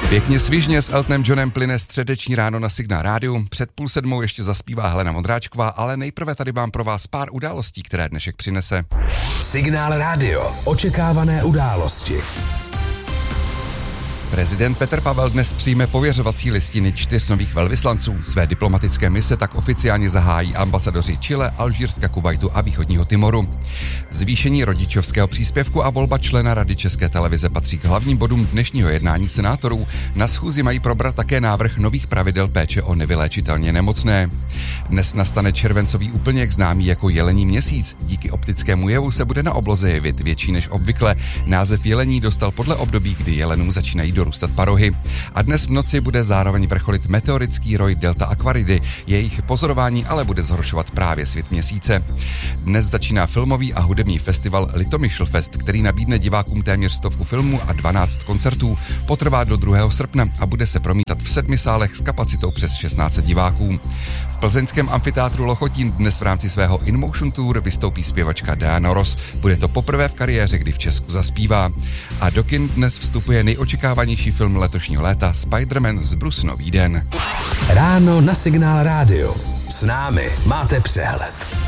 Pěkně svižně s Eltonem Johnem plyne středeční ráno na Signál rádiu. Před 6:30 ještě zaspívá Helena Vondráčková, ale nejprve tady mám pro vás pár událostí, které dnešek přinese. Signál rádio. Očekávané události. Prezident Petr Pavel dnes přijme pověřovací listiny 4 nových velvyslanců. Své diplomatické mise tak oficiálně zahájí ambasadoři Chile, Alžírska, Kuvajtu a Východního Timoru. Zvýšení rodičovského příspěvku a volba člena Rady České televize patří k hlavním bodům dnešního jednání senátorů. Na schůzi mají probrat také návrh nových pravidel péče o nevyléčitelně nemocné. Dnes nastane červencový úplněk známý jako jelení měsíc. Díky optickému jevu se bude na obloze jevit větší než obvykle. Název jelení dostal podle období, kdy jelenům začínají dorůstat parohy. A dnes v noci bude zároveň vrcholit meteorický roj Delta Aquaridy. Jejich pozorování ale bude zhoršovat právě svět měsíce. Dnes začíná filmový a hudební festival Litomyšlfest, který nabídne divákům téměř 100 filmů a 12 koncertů. Potrvá do 2. srpna a bude se promítat v 7 sálech s kapacitou přes 16 diváků. V plzeňském amfiteátru Lochotín dnes v rámci svého InMotion Tour vystoupí zpěvačka Diana Ross. Bude to poprvé v kariéře, kdy v Česku zaspívá. A do kin dnes vstupuje nejočekávanější film letošního léta Spider-Man z Bruce Nový den. Ráno na Signál rádio. S námi máte přehled.